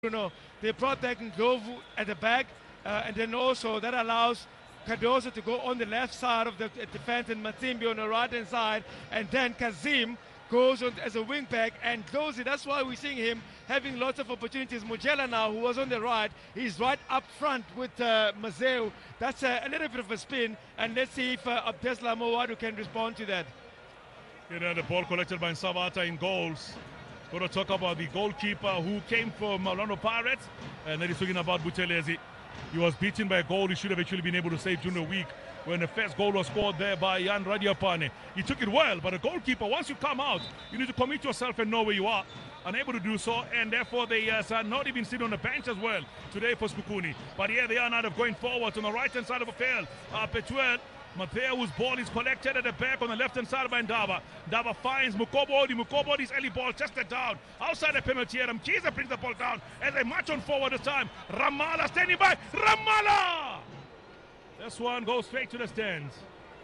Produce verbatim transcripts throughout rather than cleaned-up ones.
Bruno. They brought back Ndlovu at the back, uh, and then also that allows Cardozo to go on the left side of the defense and Matimbi on the right hand side, and then Kazim goes on as a wing back and Dlozi. That's why we're seeing him having lots of opportunities. Mujela now, who was on the right, he's right up front with uh, Mazeu. That's a, a little bit of a spin, and let's see if uh, Abdeslam Mowadu can respond to that. You know, the ball collected by Nsabata in goals. Going to talk about the goalkeeper who came from Orlando Pirates, and then he's talking about Buthelezi. He was beaten by a goal he should have actually been able to save during the week when the first goal was scored there by Jan Radiapane. He took it well, but a goalkeeper, once you come out, you need to commit yourself and know where you are. Unable to do so, and therefore they uh, are not even sitting on the bench as well today for Sekhukhune. But here they are now going forward on the right-hand side of the field. Uh, Petuel Mathea, whose ball is collected at the back on the left-hand side by Ndaba. Ndaba finds Mukobodi. Mukobodi's early ball tested down outside the penalty area. Mchiza brings the ball down as they march on forward this time. Ramallah standing by. Ramallah! This one goes straight to the stands.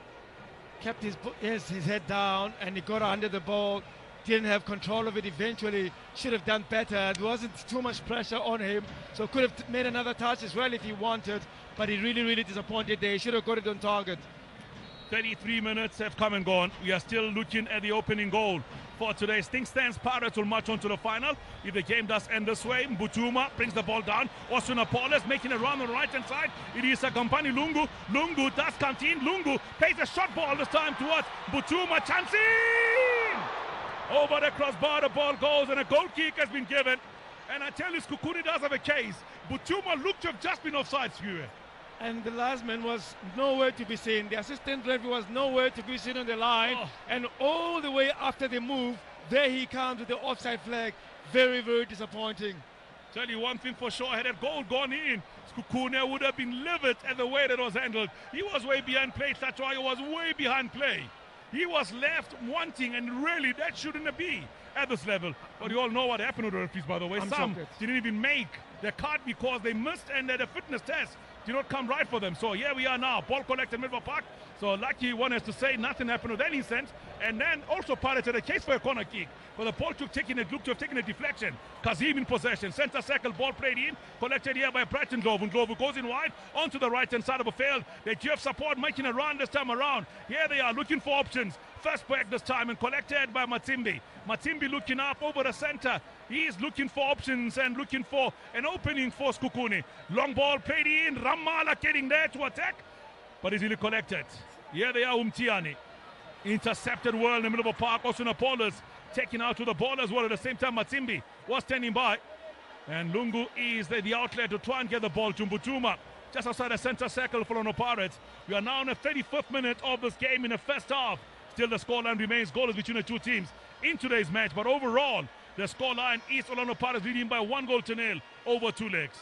Kept his, yes, his head down and he got under the ball. Didn't have control of it eventually. Should have done better. There wasn't too much pressure on him, so could have made another touch as well if he wanted. But he really, really disappointed there. He should have got it on target. thirty-three minutes have come and gone. We are still looking at the opening goal for today. Things stands, Pirates will march on to the final. If the game does end this way, Mbutuma brings the ball down. Osuna Paulus making a run on the right-hand side. It is a Company Lungu. Lungu does come in. Lungu plays a shot ball this time towards Mbutuma. Chancing! Over the crossbar, the ball goes and a goal kick has been given. And I tell you, Sekhukhune does have a case. Mbutuma looked to have just been offside, Skewer. And the last man was nowhere to be seen. The assistant referee was nowhere to be seen on the line. Oh. And all the way after the move, there he comes with the offside flag. Very, very disappointing. Tell you one thing for sure, had that goal gone in, Sekhukhune would have been livid at the way that was handled. He was way behind play. That's why he was way behind play. He was left wanting, and really that shouldn't be at this level. But you all know what happened with the referees, by the way. I'm Some shocked. didn't even make the card because they missed, and the fitness test did not come right for them. So here we are now, ball collected Melbourne Park. So lucky one has to say nothing happened with any sense. And then also Pirates had a case for a corner kick. But the ball took taking it, looked to have taken a deflection. Kazim in possession, center circle, ball played in, collected here by Brighton Ndlovu. Ndlovu goes in wide onto the right hand side of the field. They give support, making a run this time around. Here they are looking for options. First break this time and collected by Matimbi. Matimbi looking up over the center. He is looking for options and looking for an opening for Sekhukhune. Long ball played in. Ramallah getting there to attack, but is really collected. Here they are, Umtiani. Intercepted well in the middle of the park. Osuna Paulus taking out to the ball as well. At the same time, Matimbi was standing by. And Lungu is the, the outlet to try and get the ball to Mbutuma. Just outside the center circle for Orlando Pirates. We are now in the thirty-fifth minute of this game in the first half. Still the scoreline remains goalless between the two teams in today's match. But overall, the scoreline is Orlando Pirates leading by one goal to nil over two legs.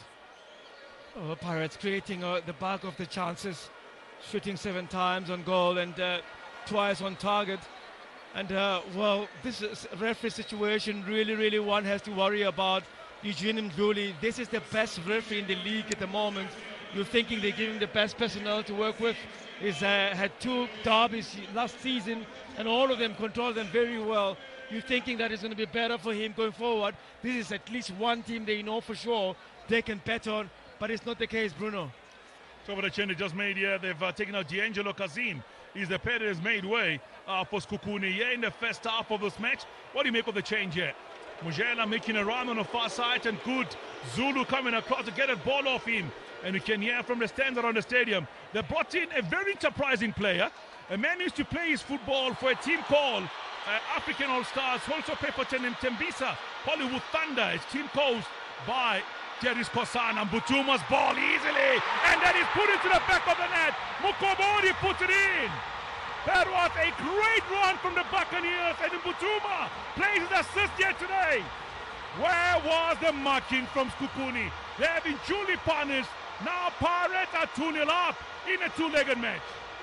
Oh, Pirates creating uh, the bulk of the chances. Shooting seven times on goal and uh, twice on target. And, uh, well, this is referee situation really, really one has to worry about. Eugene Mdluli, this is the best referee in the league at the moment. You're thinking they're giving the best personnel to work with. He's uh, had two derbies last season, and all of them control them very well. You're thinking that it's going to be better for him going forward. This is at least one team they know for sure they can bet on, but it's not the case, Bruno. So for the change they just made here, they've uh, taken out D'Angelo Kazim. He's the player that has made way uh, for Sekhukhune here in the first half of this match. What do you make of the change here? Mujela making a run on the far side, and good Zulu coming across to get a ball off him. And you can hear from the stands around the stadium. They brought in a very enterprising player. A man used to play his football for a team called uh, African All-Stars, also played for Tembisa, Hollywood Thunder. His team coached by Jerry's Kosana. Mbutuma's ball easily, and then he's put into the back of the net. Mukobodi puts it in. That was a great run from the Buccaneers, and Mbutuma plays his assist here today. Where was the marking from Sekhukhune? They have been duly punished. Now Pirates are two nil up in a two-legged match.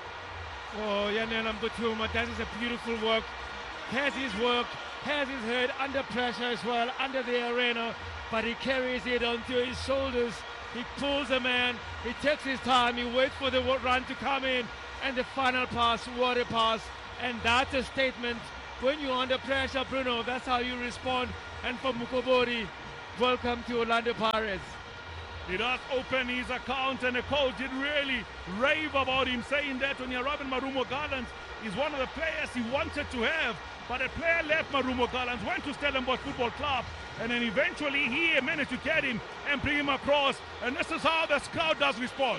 Oh, Yanela Mbutuma, that is a beautiful work. Has his work, has his head under pressure as well, under the arena, but he carries it onto his shoulders. He pulls a man, he takes his time, he waits for the run to come in, and the final pass, what a pass. And that's a statement. When you're under pressure, Bruno, that's how you respond. And for Mukobodi, welcome to Orlando Pirates. He does open his account, and the coach did really rave about him, saying that Onyahabin Marumo Gallants is one of the players he wanted to have. But a player left Marumo Gallants, went to Stellenbosch Football Club, and then eventually he managed to get him and bring him across. And this is how the crowd does respond.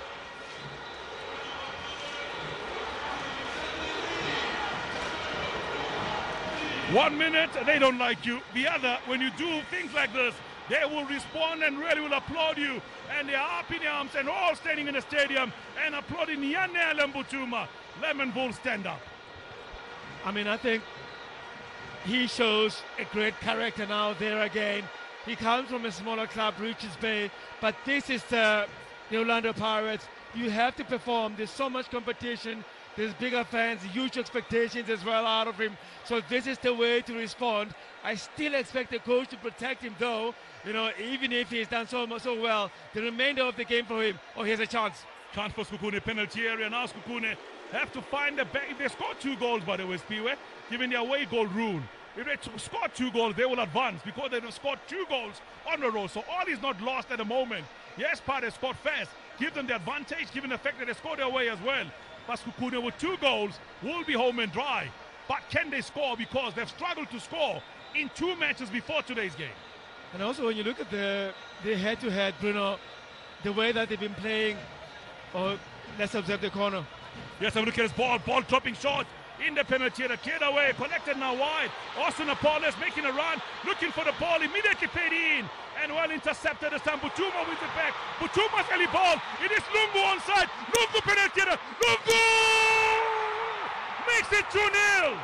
One minute, they don't like you. The other, when you do things like this, they will respond and really will applaud you. And they are up in the arms and all standing in the stadium and applauding Yanele Mbuthuma. Lemon Bull, stand up. I mean, I think he shows a great character now there again. He comes from a smaller club, Richards Bay, but this is the, the Orlando Pirates. You have to perform. There's so much competition. There's bigger fans, huge expectations as well out of him. So this is the way to respond. I still expect the coach to protect him, though. You know, even if he's done so much, so well, the remainder of the game for him, oh, here's a chance. Chance for Sekhukhune, penalty area. Now Sekhukhune have to find the back. If they score two goals, by the way, Spiwe, given the away goal rule, if they score two goals, they will advance because they've scored two goals on the road. So all is not lost at the moment. Yes, Pirates scored fast. Give them the advantage, given the fact that they scored their way as well. But Sekhukhune with two goals will be home and dry. But can they score? Because they've struggled to score in two matches before today's game. And also when you look at the the head-to-head, Bruno, the way that they've been playing, oh, let's observe the corner. Yes, I'm looking at his ball, ball dropping short in the penalty area, cleared away, collected now wide. Austin Apollo making a run, looking for the ball, immediately played in, and well intercepted this time. Mbuthuma wins it back. Mbutuma's early ball. It is Lungu onside. Lungu penalty area. Lungu makes it two nil.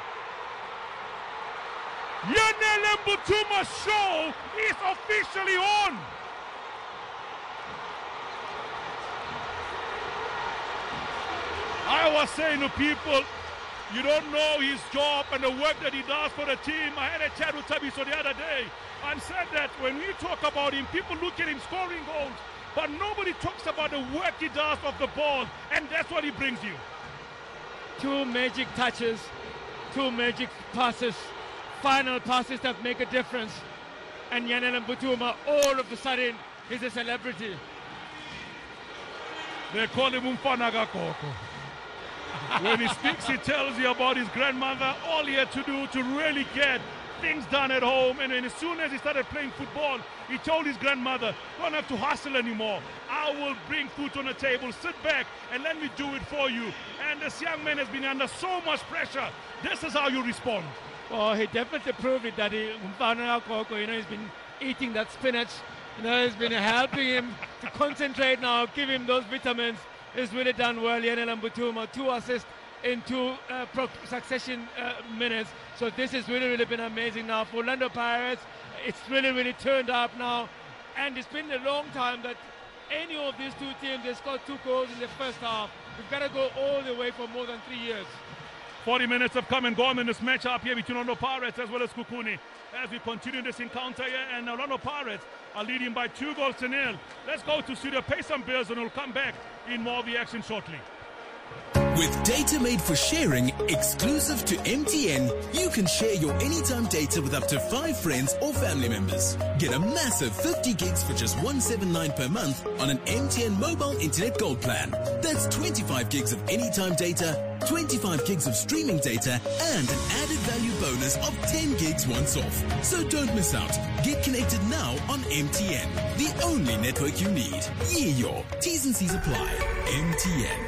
Yanele Mbuthuma's show is officially on. I was saying to people, you don't know his job and the work that he does for the team. I had a chat with Thabiso the other day and said that when we talk about him, people look at him scoring goals, but nobody talks about the work he does off the ball, and that's what he brings you. Two magic touches, two magic passes, final passes that make a difference. And Yanele Mbuthuma, all of a sudden, is a celebrity. They call him Umfana Gakoko. When he speaks, he tells you about his grandmother, all he had to do to really get things done at home. And then as soon as he started playing football, he told his grandmother, don't have to hustle anymore. I will bring food on the table, sit back and let me do it for you. And this young man has been under so much pressure. This is how you respond. Well, he definitely proved it that he, you know, he's been eating that spinach. You know, he's been helping him to concentrate now, give him those vitamins. He's really done well. Yanele Mbuthuma, two assists in two uh, succession uh, minutes. So this has really, really been amazing now for Orlando Pirates. It's really, really turned up now. And it's been a long time that any of these two teams, they scored two goals in the first half. We've got to go all the way for more than three years. forty minutes have come and gone in this matchup here between Orlando Pirates as well as Sekhukhune. As we continue this encounter here, and Orlando Pirates are leading by two goals to nil. Let's go to studio, pay some bills, and we'll come back in more of the action shortly. With data made for sharing, exclusive to M T N, you can share your anytime data with up to five friends or family members. Get a massive fifty gigs for just one hundred seventy-nine per month on an M T N mobile internet gold plan. That's twenty-five gigs of anytime data, twenty-five gigs of streaming data, and an added value bonus of ten gigs once off. So don't miss out. Get connected now on M T N, the only network you need. Yeah, T's and C's apply. M T N.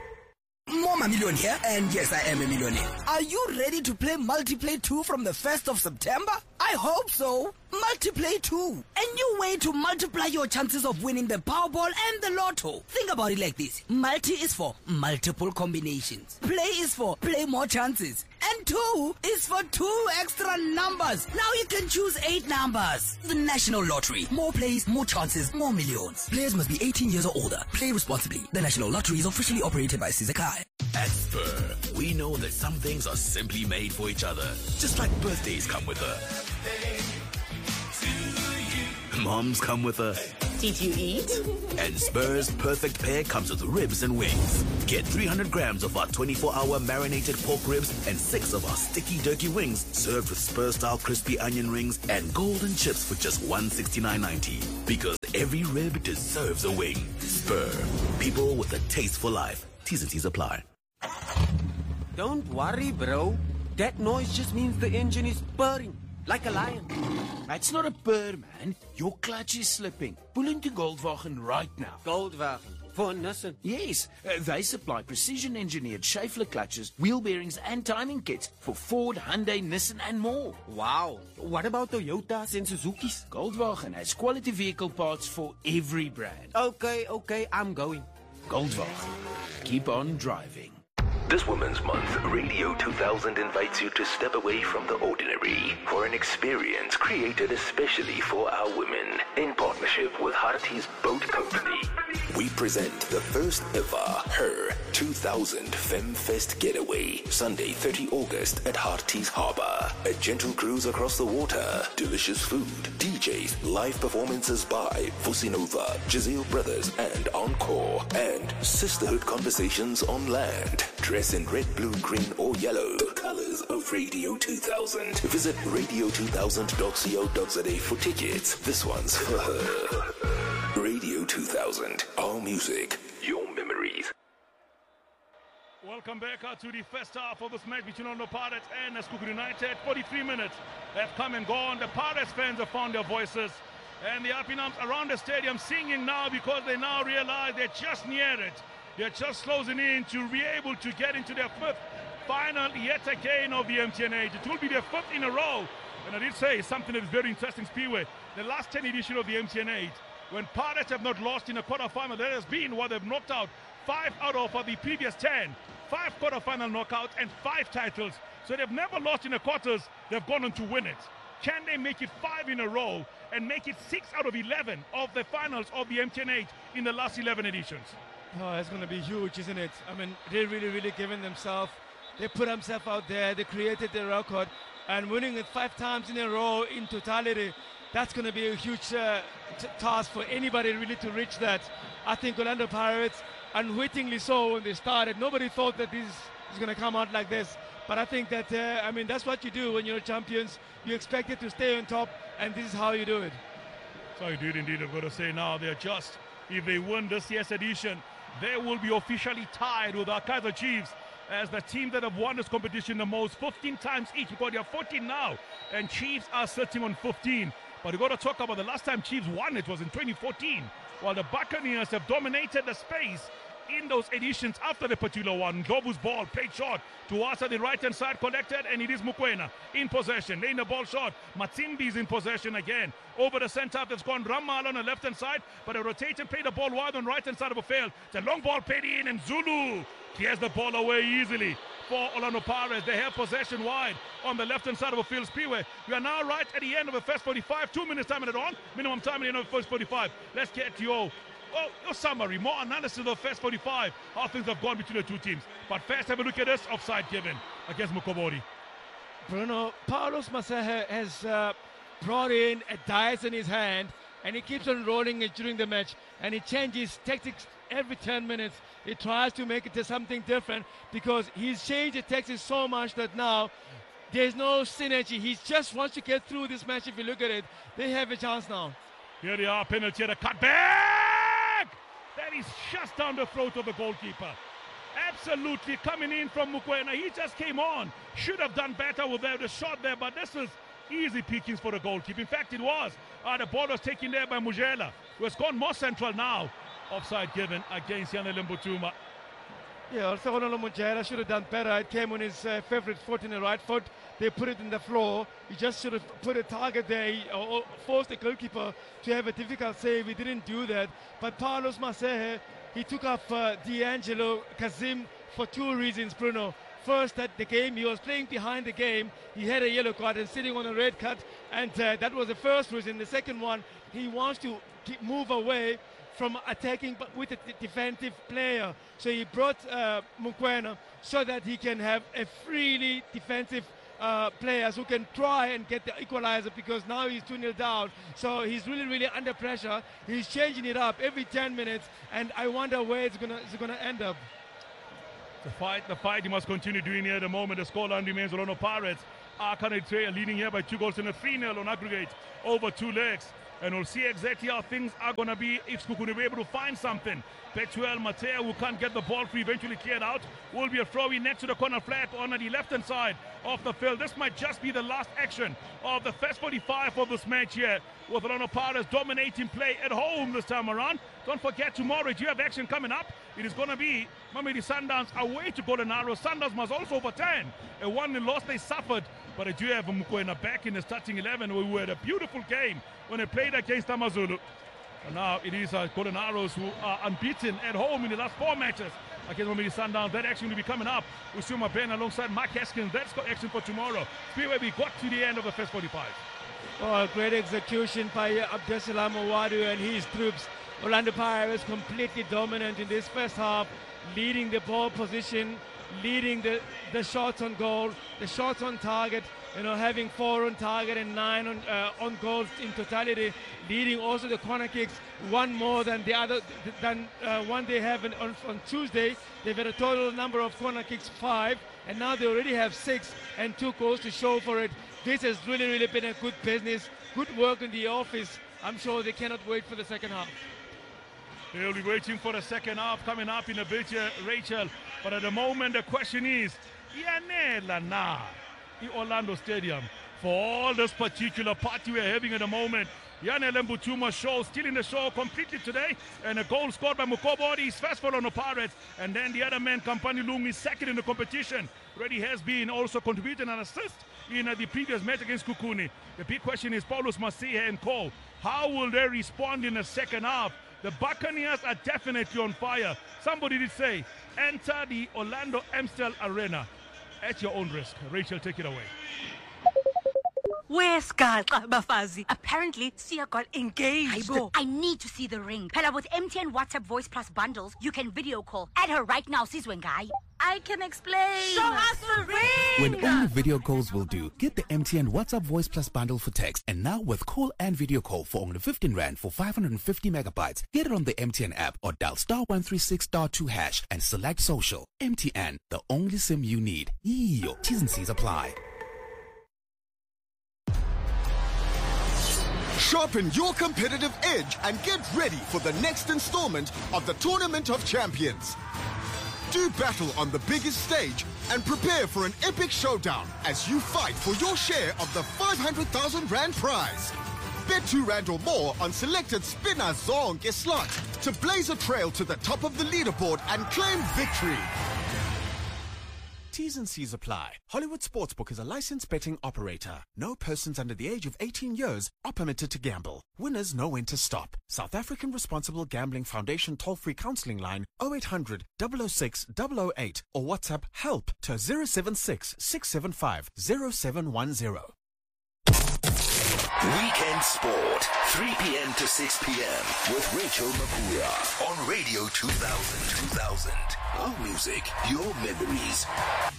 Mama Million here, and yes, I am a millionaire. Are you ready to play Multiplay two from the first of September? I hope so. Multiplay two, a new way to multiply your chances of winning the Powerball and the Lotto. Think about it like this. Multi is for multiple combinations. Play is for play more chances. And two is for two extra numbers. Now you can choose eight numbers. The National Lottery. More plays, more chances, more millions. Players must be eighteen years or older. Play responsibly. The National Lottery is officially operated by Sizakai. At Spur, we know that some things are simply made for each other. Just like birthdays come with a... Moms come with a... Did you eat? And Spur's perfect pair comes with ribs and wings. Get three hundred grams of our twenty-four hour marinated pork ribs and six of our sticky turkey wings served with Spur-style crispy onion rings and golden chips for just one hundred sixty-nine ninety. Because every rib deserves a wing. Spur. People with a taste for life. T's and T's apply. Don't worry, bro. That noise just means the engine is purring, like a lion. It's not a purr, man. Your clutch is slipping. Pull into Goldwagen right now. Goldwagen? For Nissan? Yes, uh, they supply precision-engineered Schaeffler clutches, wheel bearings and timing kits for Ford, Hyundai, Nissan and more. Wow. What about Toyotas and Suzuki's? Goldwagen has quality vehicle parts for every brand. Okay, okay, I'm going. Goldwagen. Keep on driving. This Women's Month, Radio two thousand invites you to step away from the ordinary for an experience created especially for our women in partnership with Harties Boat Company. We present the first ever Her two thousand FemFest Getaway, Sunday thirtieth of August at Harties Harbour. A gentle cruise across the water, delicious food, D Js, live performances by Vusinova, Giselle Brothers and Encore, and sisterhood conversations on land. Dress in red, blue, green or yellow, the colors of Radio two thousand. Visit radio two thousand dot co dot za for tickets. This one's for her. Radio two thousand, our music, your memories. Welcome back uh, to the first half of this match between Orlando Pirates and Skuguru United. forty-three minutes have come and gone. The Pirates fans have found their voices, and the up in arms around the stadium singing now because they now realize they're just near it. They're just closing in to be able to get into their fifth final yet again of the M T N eight. It will be their fifth in a row. And I did say something that is very interesting, Speedway. The last ten edition of the M T N eight, when Pirates have not lost in a quarterfinal, that has been what they've knocked out five out of uh, the previous ten. Five quarterfinal knockouts and five titles. So they've never lost in the quarters. They've gone on to win it. Can they make it five in a row and make it six out of eleven of the finals of the M T N eight in the last eleven editions? Oh, it's going to be huge, isn't it? I mean, they really, really given themselves. They put themselves out there. They created the record. And winning it five times in a row in totality, that's going to be a huge uh, t- task for anybody really to reach that. I think Orlando Pirates, unwittingly so when they started, nobody thought that this is going to come out like this. But I think that, uh, I mean, that's what you do when you're champions. You expect it to stay on top, and this is how you do it. So you do it indeed. I've got to say now, they're just, if they win this year's edition, they will be officially tied with our Kaizer Chiefs as the team that have won this competition the most, fifteen times each, because they are fourteen now, and Chiefs are sitting on fifteen. But we've got to talk about the last time Chiefs won, it was in twenty fourteen, while the Buccaneers have dominated the space in those editions after the particular one. Ndlovu's ball played short to us at the right-hand side, collected, and it is Mokoena in possession. Laying the ball short. Matsimbi's in possession again. Over the center, that's gone Ramal on the left-hand side, but a rotation played the ball wide on the right-hand side of the field. It's a long ball played in, and Zulu clears the ball away easily for Orlando Pirates. They have possession wide on the left-hand side of the field. Speedway. We are now right at the end of the first forty-five. Two minutes time at it on. Minimum time at the end of the first forty-five. Let's get to your Oh, your summary, more analysis of the first forty-five, how things have gone between the two teams. But first, have a look at this offside given against Mukobori. Bruno, Paulos Masehe has uh, brought in a dice in his hand, and he keeps on rolling it during the match, and he changes tactics every ten minutes. He tries to make it to something different because he's changed the tactics so much that now there's no synergy. He just wants to get through this match. If you look at it, they have a chance now. Here they are, penalty at a cut back. That is just down the throat of the goalkeeper. Absolutely coming in from Mokoena. He just came on. Should have done better with the shot there, but this is easy pickings for the goalkeeper. In fact, it was. Uh, the ball was taken there by Mujela, who has gone more central now. Offside given against Yanele Mbutuma. Yeah, also Ronaldo Mujela should have done better. It came on his uh, favorite foot in the right foot. They put it in the floor. He just should have put a target there, he, or forced the goalkeeper to have a difficult save. He didn't do that. But Paulos Masehe, he took off uh, D'Angelo Kazim for two reasons, Bruno. First, that the game, he was playing behind the game. He had a yellow card and sitting on a red card. And uh, that was the first reason. The second one, he wants to keep, move away from attacking but with a defensive player. So he brought uh, Mokoena so that he can have a freely defensive uh, players who can try and get the equalizer, because now he's two nil down. So he's really, really under pressure. He's changing it up every ten minutes, and I wonder where it's gonna it's gonna end up. The fight, the fight he must continue doing here at the moment. The scoreline remains Orlando Pirates are currently leading here by two goals and a three nil on aggregate over two legs. And we'll see exactly how things are going to be if Sekhukhune will be able to find something. Petuel Matea, who can't get the ball free, eventually cleared out, will be a throw-in next to the corner flag on the left-hand side of the field. This might just be the last action of the first forty-five of this match here, with Orlando Pirates dominating play at home this time around. Don't forget, tomorrow you have action coming up. It is going to be Mamelodi Sundowns away to Golden Arrows. Sundowns must also overturn a one nil loss they suffered. But I do have Mokoena back in the starting eleven, who had a beautiful game when they played against AmaZulu. And now it is uh, Golden Arrows who are unbeaten at home in the last four matches against Mamelodi Sundowns. That action will be coming up with Suma Ben alongside Mark Haskins. That's got action for tomorrow. See where we got to the end of the first forty-five. Oh, great execution by uh, Abdesalam Owadu and his troops. Orlando Pirates completely dominant in this first half, leading the ball position, leading the, the shots on goal, the shots on target, you know, having four on target and nine on uh, on goals in totality, leading also the corner kicks, one more than the other than uh, one they have on, on Tuesday. They've had a total number of corner kicks, five, and now they already have six and two goals to show for it. This has really, really been a good business, good work in the office. I'm sure they cannot wait for the second half. They'll be waiting for the second half coming up in a bit, uh, Rachel. But at the moment, the question is, yanela na in Orlando Stadium for all this particular party we're having at the moment. Yanele Mbutuma show, stealing the show completely today, and a goal scored by Mukobodi, his first for Orlando Pirates, and then the other man, Kampani Lungi, second in the competition. Already has been also contributing an assist in uh, the previous match against Sekhukhune. The big question is Paulus Masihe and Cole. How will they respond in the second half? The Buccaneers are definitely on fire. Somebody did say, enter the Orlando Amstel Arena at your own risk. Rachel, take it away. Where's Gaga, Bafazi? Apparently, Sia got engaged. Aibo, I need to see the ring. Pella, with M T N WhatsApp Voice Plus bundles, you can video call. Add her right now, Sizwengai. I can explain. Show us the ring! When only video calls will do, get the M T N WhatsApp Voice Plus bundle for text. And now with call and video call for only fifteen rand for five hundred fifty megabytes. Get it on the M T N app or dial star one three six star two hash and select social. M T N, the only SIM you need. Yo, T's and C's apply. Sharpen your competitive edge and get ready for the next installment of the Tournament of Champions. Do battle on the biggest stage and prepare for an epic showdown as you fight for your share of the five hundred thousand rand prize. Bet two rand or more on selected spinner zonke slot to blaze a trail to the top of the leaderboard and claim victory. T's and C's apply. Hollywood Sportsbook is a licensed betting operator. No persons under the age of eighteen years are permitted to gamble. Winners know when to stop. South African Responsible Gambling Foundation toll-free counseling line oh eight hundred, double oh six, double oh eight or WhatsApp HELP to zero seven six, six seven five, zero seven one zero. Weekend Sport, three p.m. to six p.m. with Rachel Makura on Radio two thousand. two thousand. Our music, your memories.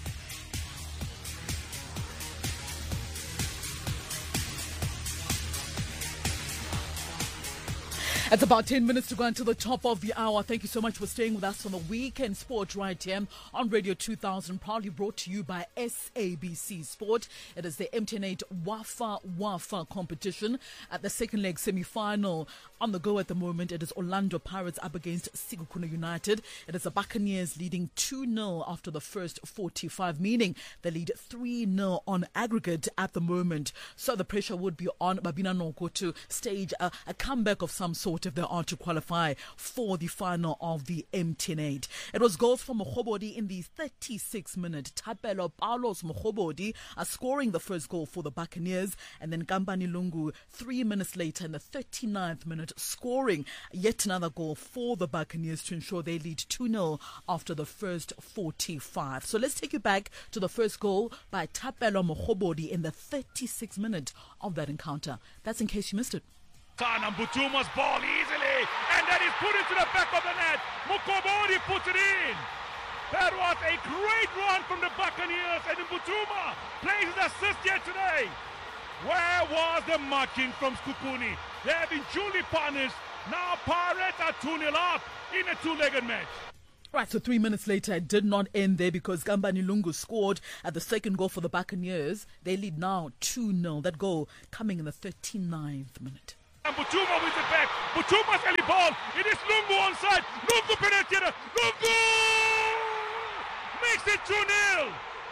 It's about ten minutes to go until the top of the hour. Thank you so much for staying with us on the Weekend Sport right here on Radio two thousand, proudly brought to you by S A B C Sport. It is the M T N eight Wafa Wafa competition at the second leg semi-final. On the go at the moment, it is Orlando Pirates up against Sekhukhune United. It is the Buccaneers leading two nil after the first forty-five, meaning they lead three nil on aggregate at the moment. So the pressure would be on Babina Noko to stage a, a comeback of some sort if they are to qualify for the final of the M T N eight. It was goals from Mokgobodi in the thirty-sixth minute. Thapelo Paulos Mokgobodi are scoring the first goal for the Buccaneers, and then Kampani Lungu three minutes later in the thirty-ninth minute scoring yet another goal for the Buccaneers to ensure they lead two nil after the first forty-five. So let's take you back to the first goal by Thapelo Mokgobodi in the thirty-sixth minute of that encounter. That's in case you missed it. Sana Mbutuma's ball easily, and then he's put into the back of the net. Mukobodi puts it in. That was a great run from the Buccaneers, and Mbutuma plays his assist here today. Where was the marking from Sekhukhune? They have been duly punished. Now Pirates are two nil up in a two-legged match. Right, so three minutes later, it did not end there because Kambani Lungu scored at the second goal for the Buccaneers. They lead now two nil. That goal coming in the thirty-ninth minute. And Butuma wins it back. Butuma's early ball. It is Lungu onside. Lungu penetrator. Lungu makes it two nil.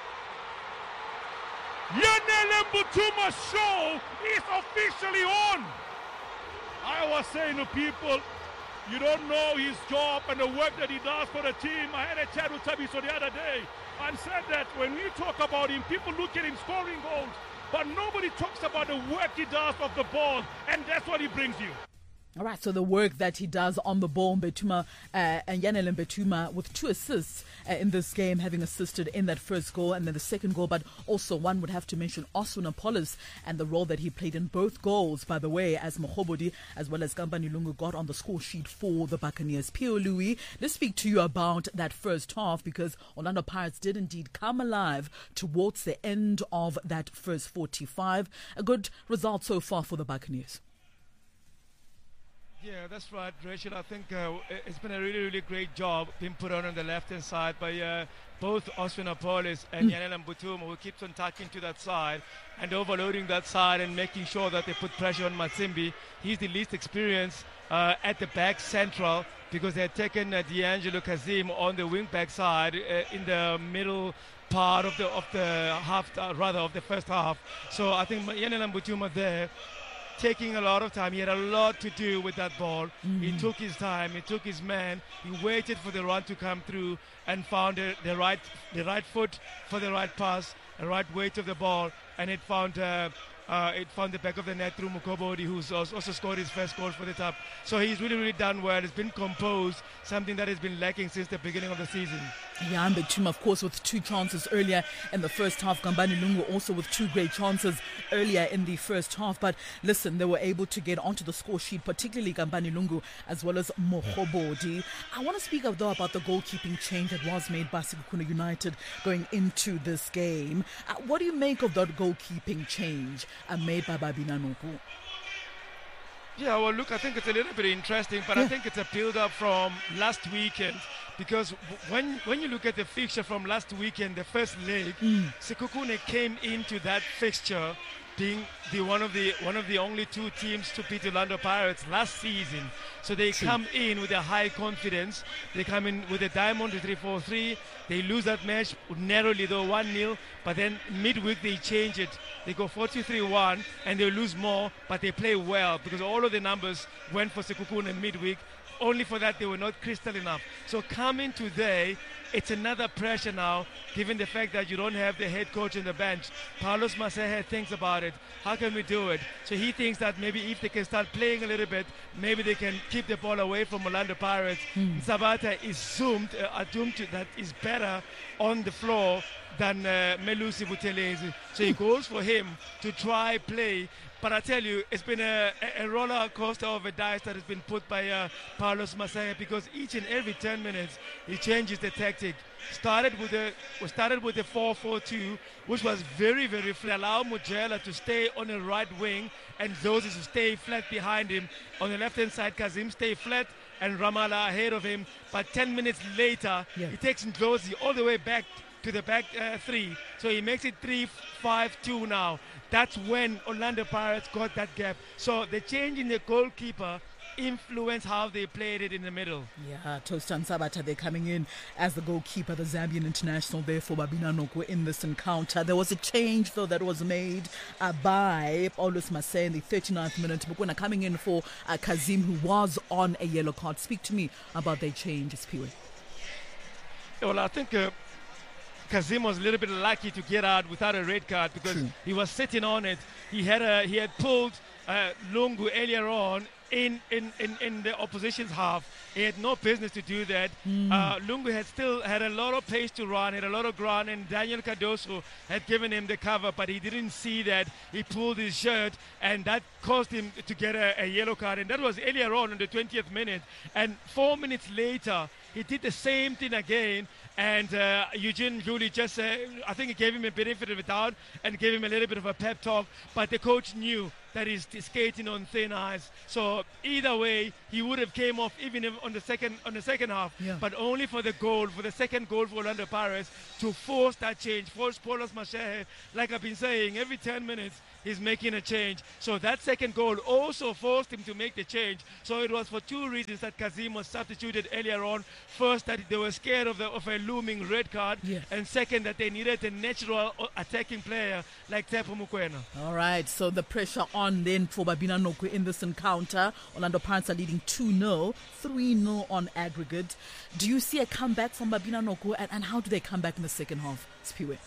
Yanele Butuma's show is officially on. I was saying to people, you don't know his job and the work that he does for the team. I had a chat with Tabiso the other day and said that when we talk about him, people look at him scoring goals, but nobody talks about the work he does off the ball, and that's what he brings you. All right, so the work that he does on the ball, Mbetuma, uh, and Yanele Mbetuma with two assists uh, in this game, having assisted in that first goal and then the second goal, but also one would have to mention Oswin Apollos and the role that he played in both goals, by the way, as Mohobodi as well as Kambani Lungu got on the score sheet for the Buccaneers. P O Louis, let's speak to you about that first half because Orlando Pirates did indeed come alive towards the end of that first forty-five. A good result so far for the Buccaneers. Yeah, that's right, Rachel. I think uh, it's been a really, really great job being put on on the left-hand side by uh, both Oswin Apollos and mm. Yanele Mbutuma, who keeps on tacking to that side and overloading that side and making sure that they put pressure on Matsimbi. He's the least experienced uh, at the back central because they had taken uh, D'Angelo Kazim on the wing-back side uh, in the middle part of the of the half, uh, rather of the first half. So I think Yanele Mbutuma there, taking a lot of time. He had a lot to do with that ball. Mm-hmm. He took his time. He took his man. He waited for the run to come through and found the, the right the right foot for the right pass, the right weight of the ball, and it found uh, uh, it found the back of the net through Mukobodi, who's also scored his first goal for the top. So he's really, really done well. It's been composed, something that has been lacking since the beginning of the season. Yeah, and Mbetuma, of course, with two chances earlier in the first half. Kambani Lungu also with two great chances earlier in the first half. But listen, they were able to get onto the score sheet, particularly Kambani Lungu as well as Mohobodi. I want to speak, though, about the goalkeeping change that was made by Sekhukhune United going into this game. Uh, what do you make of that goalkeeping change uh, made by Babina Nuku? Yeah, well, look, I think it's a little bit interesting, but yeah. I think it's a build-up from last weekend because when when you look at the fixture from last weekend, the first leg, mm. Sekhukhune came into that fixture being the one of the one of the only two teams to beat Orlando Pirates last season. So they True. come in with a high confidence. They come in with a diamond to three four three. They lose that match narrowly, though, one nil. But then midweek they change it. They go four two three one and they lose more, but they play well because all of the numbers went for Sekhukhune midweek. Only for that they were not crystal enough. So coming today, it's another pressure now, given the fact that you don't have the head coach on the bench. Paulos Masehe thinks about it. How can we do it? So he thinks that maybe if they can start playing a little bit, maybe they can keep the ball away from Orlando Pirates. Mm. Sabata is zoomed, uh, assumed to, that is better on the floor than uh, Melusi Buthelezi. So he goes for him to try play. But I tell you, it's been a, a roller coaster of a dice that has been put by uh, Paulos Masehe because each and every ten minutes he changes the tactic. Started with a started with a four four two, which was very, very flat. Allow Mujela to stay on the right wing and Zosi to stay flat behind him. On the left-hand side, Kazim stay flat and Ramala ahead of him. But ten minutes later, yeah. he takes Ndlozi all the way back to the back uh, three. So he makes it three five two now. That's when Orlando Pirates got that gap. So the change in the goalkeeper influenced how they played it in the middle. Yeah, Tostan Sabata, they're coming in as the goalkeeper, the Zambian international there for Babina Nuku in this encounter. There was a change, though, that was made uh, by Paulos Masehe in the thirty-ninth minute. Mukuna coming in for uh, Kazim, who was on a yellow card. Speak to me about their changes, Piwe. Well, I think... Uh, Kazim was a little bit lucky to get out without a red card because True. he was sitting on it. He had a, he had pulled uh, Lungu earlier on in, in, in, in the opposition's half. He had no business to do that. Mm. Uh, Lungu had still had a lot of pace to run, had a lot of ground, and Daniel Cardoso had given him the cover, but he didn't see that. He pulled his shirt, and that caused him to get a, a yellow card, and that was earlier on in the twentieth minute. And four minutes later, he did the same thing again, and uh, Eugene Julie just, uh, I think he gave him a benefit of the doubt and gave him a little bit of a pep talk, but the coach knew that he's skating on thin ice. So either way, he would have came off even if on the second on the second half, yeah. but only for the goal, for the second goal for Orlando Pirates to force that change, force Paulos Mashehe. Like I've been saying, every ten minutes, he's making a change. So that second goal also forced him to make the change. So it was for two reasons that Kazim was substituted earlier on. First, that they were scared of, the, of a looming red card. Yeah. And second, that they needed a natural attacking player like Tepo Mokoena. All right, so the pressure on then for Babina Noko in this encounter. Orlando Pirates are leading two nil, three nil on aggregate. Do you see a comeback from Babina Noko, and, and how do they come back in the second half, Spiwe?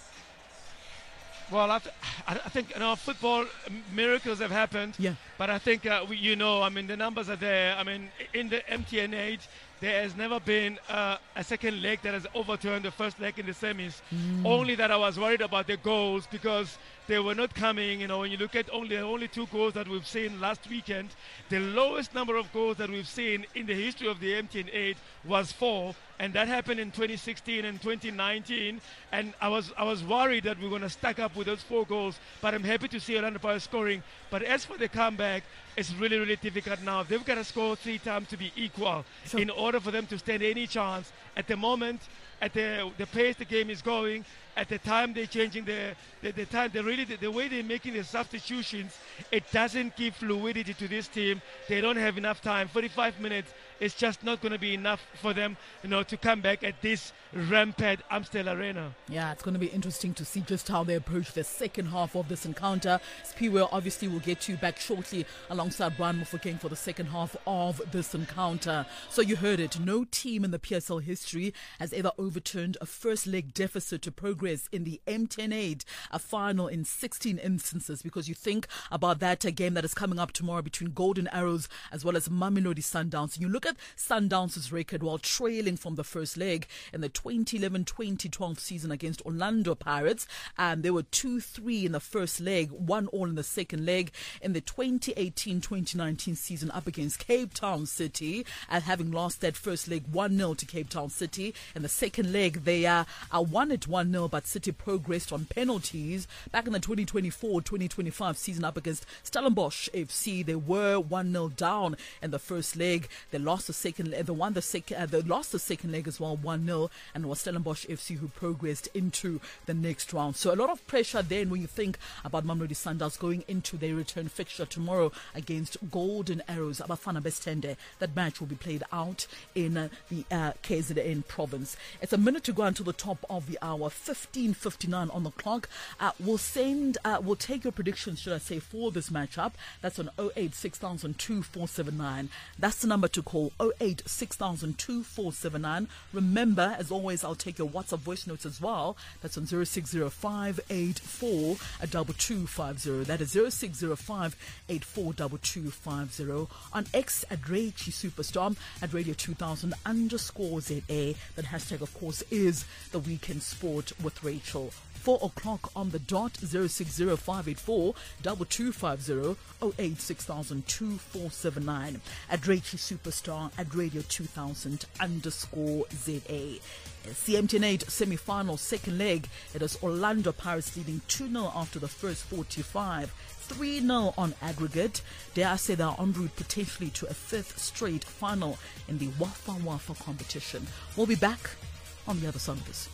Well, I, th- I think in our football, miracles have happened. Yeah. But I think, uh, we, you know, I mean, the numbers are there. I mean, in the M T N age, there has never been uh, a second leg that has overturned the first leg in the semis. Mm. Only that I was worried about the goals because they were not coming. You know, when you look at only only two goals that we've seen last weekend, the lowest number of goals that we've seen in the history of the M T N eight was four. And that happened in twenty sixteen and twenty nineteen. And I was I was worried that we were going to stack up with those four goals. But I'm happy to see Orlando Pirates scoring. But as for the comeback, it's really, really difficult now. They've got to score three times to be equal sure. in order for them to stand any chance. At the moment, at the the pace the game is going, at the time they're changing the the, the time, they really the, the way they're making the substitutions, it doesn't give fluidity to this team. They don't have enough time. forty-five minutes is just not going to be enough for them, you know, to come back at this rampant Amstel Arena. Yeah, it's going to be interesting to see just how they approach the second half of this encounter. Spiwe, obviously, will get you back shortly alongside Brian Mofokeng for the second half of this encounter. So you heard it. No team in the P S L history has ever overturned a first leg deficit to progress in the M ten eight, a final in sixteen instances, because you think about that a game that is coming up tomorrow between Golden Arrows as well as Mamelodi Sundowns. And you look at Sundowns' record while trailing from the first leg in the twenty eleven twenty twelve season against Orlando Pirates, and they were two three in the first leg, one all in the second leg. In the twenty eighteen twenty nineteen season up against Cape Town City, and having lost that first leg one nil to Cape Town City. In the second leg, they uh, uh, won it one nil, but City progressed on penalties. Back in the twenty twenty-four twenty twenty-five season up against Stellenbosch F C, they were one nil down in the first leg. They lost the second leg, they won the second, uh, they lost the second leg as well, one nil, and it was Stellenbosch F C who progressed into the next round. So a lot of pressure then when you think about Mamelodi Sundowns going into their return fixture tomorrow against Golden Arrows, Abafana Bestende. That match will be played out in uh, the uh, K Z N province. It's a minute to go until the top of the hour, fifteen fifty-nine on the clock. Uh, we'll send, uh, we'll take your predictions, should I say, for this matchup. That's on oh eight six thousand two four seven nine. That's the number to call, oh eight six thousand two four seven nine. Remember, as always, I'll take your WhatsApp voice notes as well. That's on zero six zero five eight four two two five zero. That is zero six zero five eight four two two five zero. On X at Raichi Superstar, at Radio two thousand underscore Z A. That hashtag, of course, is the Weekend Sport with Rachel. Four o'clock on the dot, zero six zero five eight four two two five zero, oh eight six thousand two four seven nine. At Raichi Superstar, at Radio two thousand underscore Z A. C M T N eight semi-final second leg. It is Orlando Pirates leading two nil after the first forty-five. three nil on aggregate. Dare I say they are en route potentially to a fifth straight final in the Wafa Wafa competition. We'll be back on the other side of this.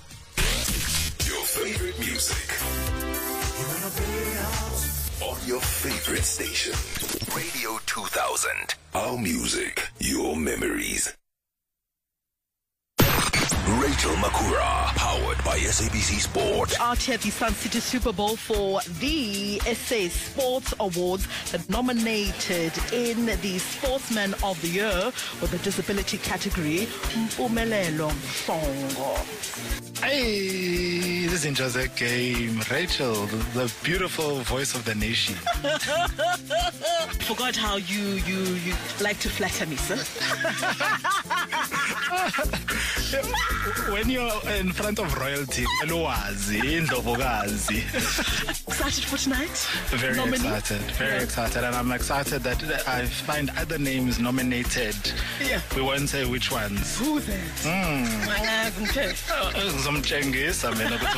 Your favorite music. On your favorite station. Radio two thousand. Our music, your memories. Rachel Makura, powered by S A B C Sport. Out here at the Sun City Super Bowl for the S A Sports Awards that nominated in the Sportsman of the Year with the disability category, Mpumelelo Mhlongo. Hey, this is just a game. Rachel, the beautiful voice of the nation. Forgot how you, you, you like to flatter me, sir. When you're in front of royalty, Elowazi, Ndobogazi. Excited for tonight? Very Nominee? excited, very Yeah. excited, and I'm excited that I find other names nominated. Yeah. We won't say which ones. Who that? Mm. Okay. Zomchengisa mina ukuthi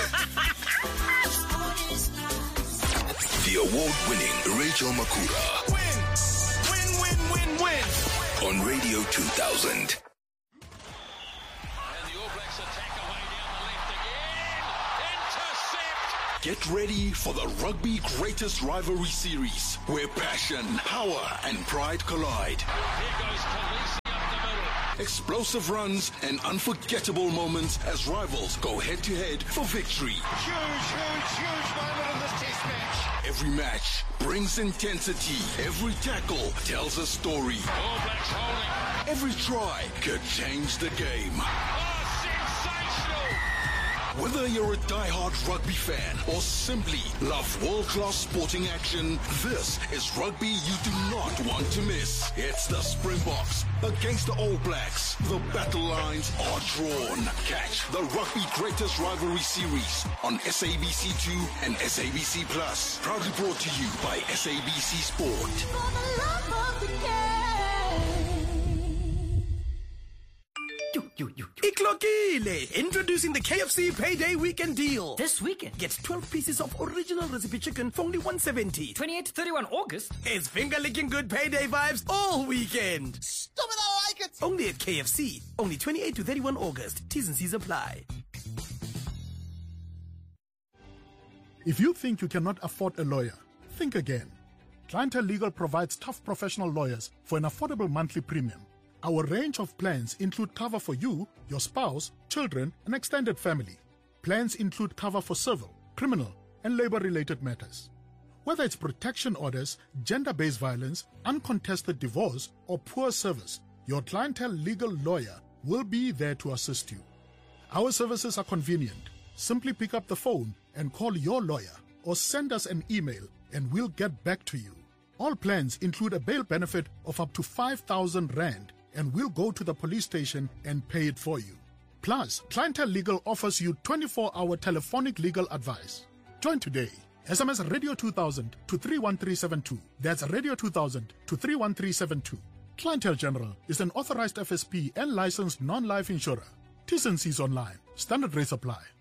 The award-winning Rachel Makura. Win, win, win, win, win. On Radio two thousand. Get ready for the Rugby Greatest Rivalry Series, where passion, power, and pride collide. Explosive runs and unforgettable moments as rivals go head-to-head for victory. Huge, huge, huge moment in this test match. Every match brings intensity. Every tackle tells a story. All Blacks holding. Every try could change the game. Whether you're a die-hard rugby fan or simply love world-class sporting action, this is rugby you do not want to miss. It's the Springboks against the All Blacks. The battle lines are drawn. Catch the Rugby Greatest Rivalry Series on S A B C two and S A B C Plus. Proudly brought to you by S A B C Sport. Iklokile! Introducing the K F C Payday Weekend Deal. This weekend? Get twelve pieces of original recipe chicken for only one seventy. twenty-eighth to thirty-first August? It's finger-licking good payday vibes all weekend. Stop it, I like it. Only at K F C. Only twenty-eighth to thirty-first August. T's and C's apply. If you think you cannot afford a lawyer, think again. Clientele Legal provides tough professional lawyers for an affordable monthly premium. Our range of plans include cover for you, your spouse, children, and extended family. Plans include cover for civil, criminal, and labor-related matters. Whether it's protection orders, gender-based violence, uncontested divorce, or poor service, your Clientele Legal lawyer will be there to assist you. Our services are convenient. Simply pick up the phone and call your lawyer or send us an email and we'll get back to you. All plans include a bail benefit of up to five thousand rand and we'll go to the police station and pay it for you. Plus, Clientele Legal offers you twenty-four hour telephonic legal advice. Join today. S M S Radio two thousand to three one three seven two. That's Radio two thousand to three one three seven two. Clientele General is an authorized F S P and licensed non-life insurer. T's and C's online. Standard rates apply.